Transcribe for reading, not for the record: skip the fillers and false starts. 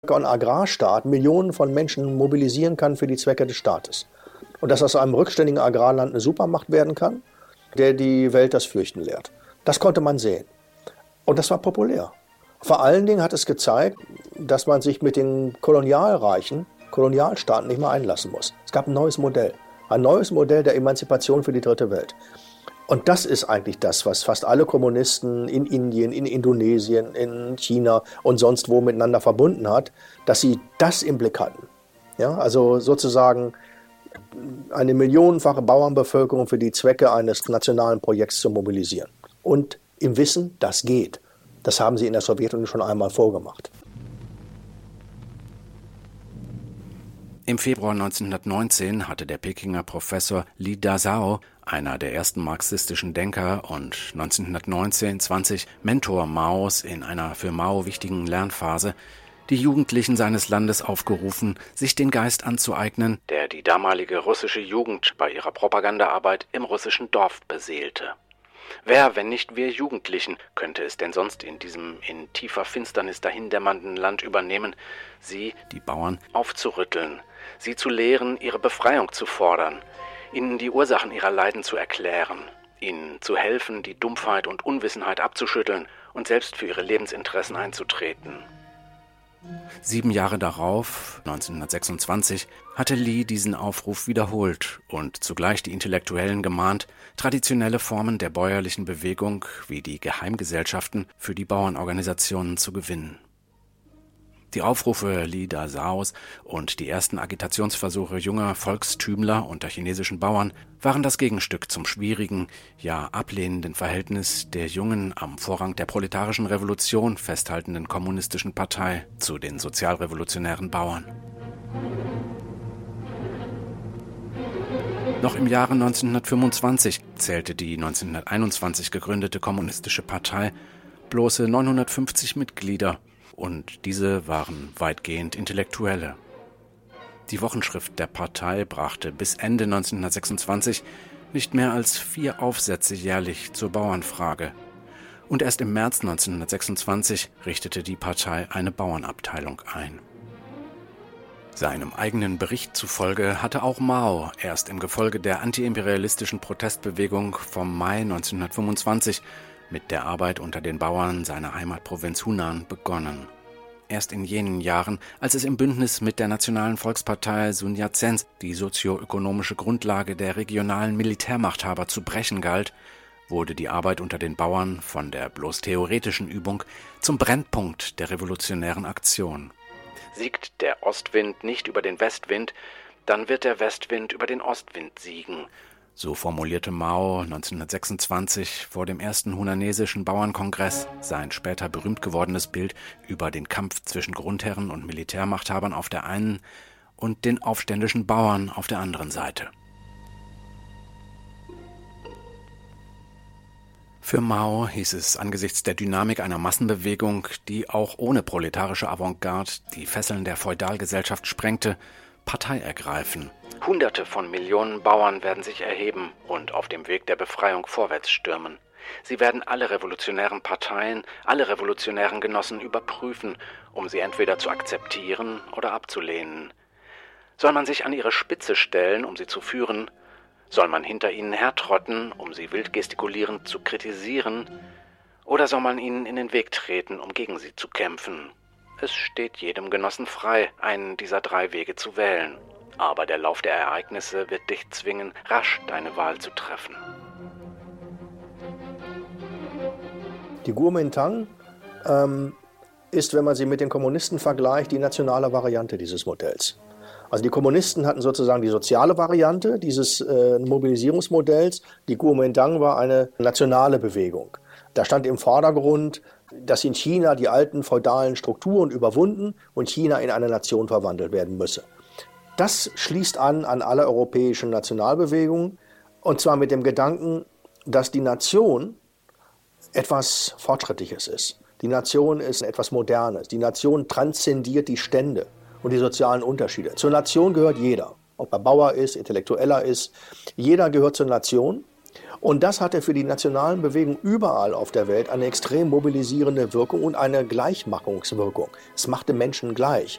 ein Agrarstaat Millionen von Menschen mobilisieren kann für die Zwecke des Staates. Und dass aus einem rückständigen Agrarland eine Supermacht werden kann, der die Welt das Fürchten lehrt. Das konnte man sehen. Und das war populär. Vor allen Dingen hat es gezeigt, dass man sich mit den Kolonialstaaten nicht mehr einlassen muss. Es gab ein neues Modell der Emanzipation für die dritte Welt. Und das ist eigentlich das, was fast alle Kommunisten in Indien, in Indonesien, in China und sonst wo miteinander verbunden hat, dass sie das im Blick hatten. Ja, also sozusagen eine millionenfache Bauernbevölkerung für die Zwecke eines nationalen Projekts zu mobilisieren. Und im Wissen, das geht. Das haben sie in der Sowjetunion schon einmal vorgemacht. Im Februar 1919 hatte der Pekinger Professor Li Dazhao, einer der ersten marxistischen Denker und 1919-20 Mentor Maos in einer für Mao wichtigen Lernphase, die Jugendlichen seines Landes aufgerufen, sich den Geist anzueignen, der die damalige russische Jugend bei ihrer Propagandaarbeit im russischen Dorf beseelte. Wer, wenn nicht wir Jugendlichen, könnte es denn sonst in diesem in tiefer Finsternis dahindämmernden Land übernehmen, sie, die Bauern, aufzurütteln, sie zu lehren, ihre Befreiung zu fordern, ihnen die Ursachen ihrer Leiden zu erklären, ihnen zu helfen, die Dumpfheit und Unwissenheit abzuschütteln und selbst für ihre Lebensinteressen einzutreten. 7 Jahre darauf, 1926, hatte Li diesen Aufruf wiederholt und zugleich die Intellektuellen gemahnt, traditionelle Formen der bäuerlichen Bewegung wie die Geheimgesellschaften für die Bauernorganisationen zu gewinnen. Die Aufrufe Li Dazaos und die ersten Agitationsversuche junger Volkstümler unter chinesischen Bauern waren das Gegenstück zum schwierigen, ja ablehnenden Verhältnis der jungen, am Vorrang der proletarischen Revolution festhaltenden kommunistischen Partei zu den sozialrevolutionären Bauern. Noch im Jahre 1925 zählte die 1921 gegründete Kommunistische Partei bloße 950 Mitglieder, und diese waren weitgehend Intellektuelle. Die Wochenschrift der Partei brachte bis Ende 1926 nicht mehr als 4 Aufsätze jährlich zur Bauernfrage. Und erst im März 1926 richtete die Partei eine Bauernabteilung ein. Seinem eigenen Bericht zufolge hatte auch Mao erst im Gefolge der antiimperialistischen Protestbewegung vom Mai 1925 mit der Arbeit unter den Bauern seiner Heimatprovinz Hunan begonnen. Erst in jenen Jahren, als es im Bündnis mit der Nationalen Volkspartei Sun Yat-sens die sozioökonomische Grundlage der regionalen Militärmachthaber zu brechen galt, wurde die Arbeit unter den Bauern von der bloß theoretischen Übung zum Brennpunkt der revolutionären Aktion. Siegt der Ostwind nicht über den Westwind, dann wird der Westwind über den Ostwind siegen. So formulierte Mao 1926 vor dem ersten hunanesischen Bauernkongress sein später berühmt gewordenes Bild über den Kampf zwischen Grundherren und Militärmachthabern auf der einen und den aufständischen Bauern auf der anderen Seite. Für Mao hieß es angesichts der Dynamik einer Massenbewegung, die auch ohne proletarische Avantgarde die Fesseln der Feudalgesellschaft sprengte, Partei ergreifen. Hunderte von Millionen Bauern werden sich erheben und auf dem Weg der Befreiung vorwärts stürmen. Sie werden alle revolutionären Parteien, alle revolutionären Genossen überprüfen, um sie entweder zu akzeptieren oder abzulehnen. Soll man sich an ihre Spitze stellen, um sie zu führen? Soll man hinter ihnen hertrotten, um sie wild gestikulierend zu kritisieren? Oder soll man ihnen in den Weg treten, um gegen sie zu kämpfen? Es steht jedem Genossen frei, einen dieser 3 Wege zu wählen. Aber der Lauf der Ereignisse wird dich zwingen, rasch deine Wahl zu treffen. Die Kuomintang ist, wenn man sie mit den Kommunisten vergleicht, die nationale Variante dieses Modells. Also die Kommunisten hatten sozusagen die soziale Variante dieses Mobilisierungsmodells. Die Kuomintang war eine nationale Bewegung. Da stand im Vordergrund, dass in China die alten feudalen Strukturen überwunden und China in eine Nation verwandelt werden müsse. Das schließt an alle europäischen Nationalbewegungen, und zwar mit dem Gedanken, dass die Nation etwas Fortschrittliches ist. Die Nation ist etwas Modernes. Die Nation transzendiert die Stände und die sozialen Unterschiede. Zur Nation gehört jeder, ob er Bauer ist, Intellektueller ist. Jeder gehört zur Nation Und das hatte für die nationalen Bewegungen überall auf der Welt eine extrem mobilisierende Wirkung und eine Gleichmachungswirkung. Es machte Menschen gleich.